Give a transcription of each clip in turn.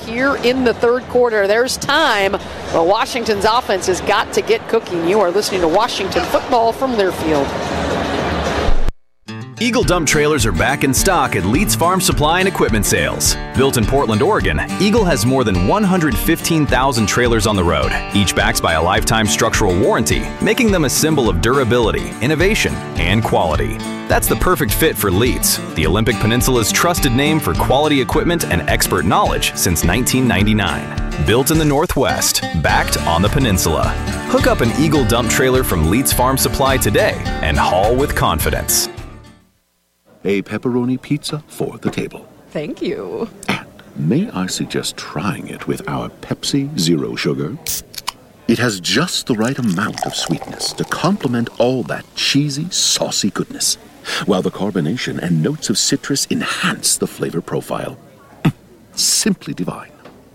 here in the third quarter. There's time, but Washington's offense has got to get cooking. You are listening to Washington football from Learfield. Eagle Dump Trailers are back in stock at Leeds Farm Supply and Equipment Sales. Built in Portland, Oregon, Eagle has more than 115,000 trailers on the road, each backed by a lifetime structural warranty, making them a symbol of durability, innovation, and quality. That's the perfect fit for Leeds, the Olympic Peninsula's trusted name for quality equipment and expert knowledge since 1999. Built in the Northwest, backed on the peninsula. Hook up an Eagle Dump Trailer from Leeds Farm Supply today and haul with confidence. A pepperoni pizza for the table. Thank you. And may I suggest trying it with our Pepsi Zero Sugar? It has just the right amount of sweetness to complement all that cheesy, saucy goodness, while the carbonation and notes of citrus enhance the flavor profile. Simply divine.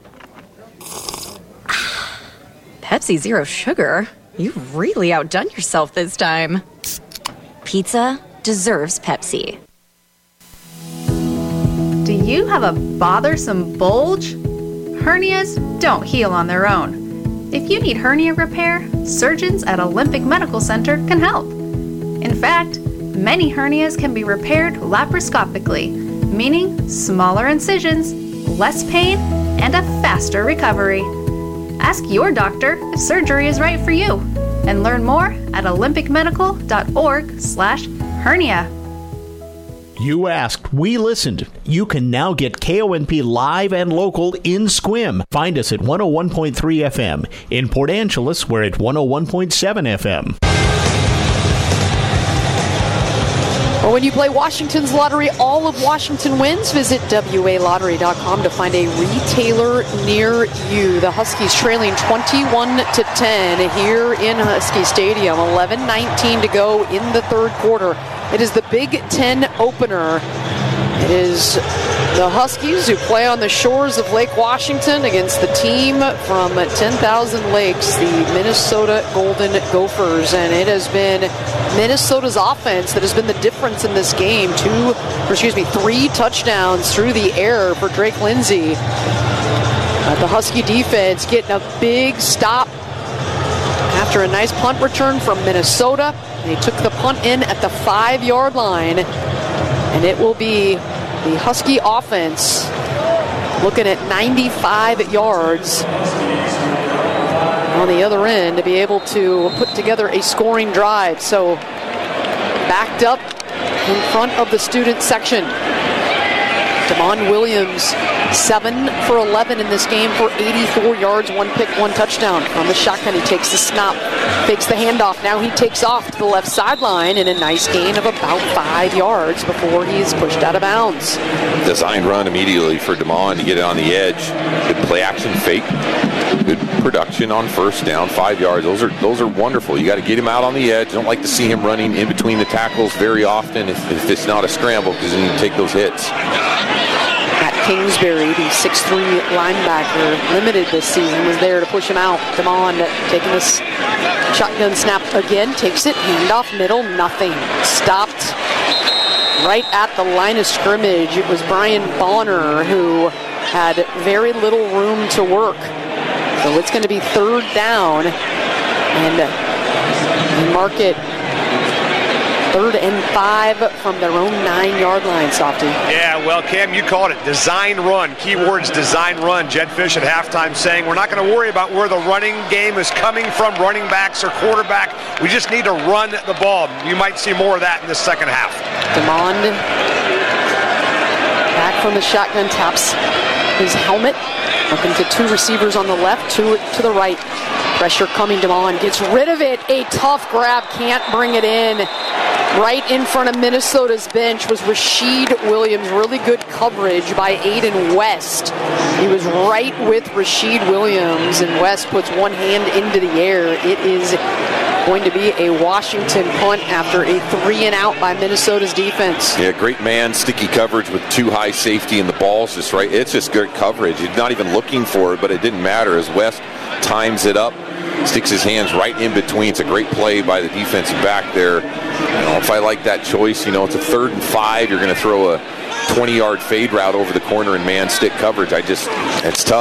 Pepsi Zero Sugar? You've really outdone yourself this time. Pizza deserves Pepsi. Do you have a bothersome bulge? Hernias don't heal on their own. If you need hernia repair, surgeons at Olympic Medical Center can help. In fact, many hernias can be repaired laparoscopically, meaning smaller incisions, less pain, and a faster recovery. Ask your doctor if surgery is right for you, and learn more at olympicmedical.org/hernia. You asked, we listened. You can now get KONP live and local in Sequim. Find us at 101.3 FM. In Port Angeles, we're at 101.7 FM. Or when you play Washington's Lottery, all of Washington wins. Visit WALottery.com to find a retailer near you. The Huskies trailing 21-10 here in Husky Stadium. 11:19 to go in the third quarter. It is the Big Ten opener. It is the Huskies who play on the shores of Lake Washington against the team from 10,000 Lakes, the Minnesota Golden Gophers. And it has been Minnesota's offense that has been the difference in this game. 3 touchdowns through the air for Drake Lindsay. The Husky defense getting a big stop after a nice punt return from Minnesota. They took the punt in at the 5-yard line, and it will be the Husky offense looking at 95 yards on the other end to be able to put together a scoring drive. So backed up in front of the student section. Damon Williams, 7 for 11 in this game for 84 yards, 1 pick, 1 touchdown. On the shotgun, he takes the snap, fakes the handoff. Now he takes off to the left sideline in a nice gain of about 5 yards before he's pushed out of bounds. Designed run immediately for Damon to get it on the edge. Good play action fake. Good production on first down, 5 yards. Those are wonderful. You got to get him out on the edge. Don't like to see him running in between the tackles very often if it's not a scramble, because then you take those hits. Matt Kingsbury, the 6'3 linebacker, limited this season, was there to push him out. Damon taking this shotgun snap again, takes it, handoff middle, nothing. Stopped right at the line of scrimmage. It was Brian Bonner who had very little room to work. So it's going to be third down, and mark it 3rd and 5 from their own 9-yard line, Softy. Yeah, well, Cam, you called it. Design run. Keywords design run. Jed Fish at halftime saying we're not going to worry about where the running game is coming from, running backs or quarterback. We just need to run the ball. You might see more of that in the second half. Damon back from the shotgun, taps his helmet. Looking to 2 receivers on the left, 2 to the right. Pressure coming, Damon gets rid of it. A tough grab, can't bring it in. Right in front of Minnesota's bench was Rashid Williams. Really good coverage by Aiden West. He was right with Rashid Williams, and West puts one hand into the air. It is going to be a Washington punt after a 3-and-out by Minnesota's defense. Yeah, great man, sticky coverage with 2 high safety, and the ball's just right. It's just good coverage. He's not even looking for it, but it didn't matter as West times it up, sticks his hands right in between. It's a great play by the defensive back there. If I like that choice, it's a 3rd and 5. You're going to throw a 20-yard fade route over the corner in man stick coverage. It's tough.